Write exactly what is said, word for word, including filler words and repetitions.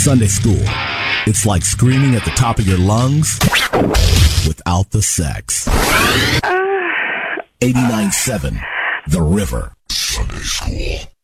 Sunday school. It's like screaming at the top of your lungs without the sex. eighty-nine point seven The River. Sunday School.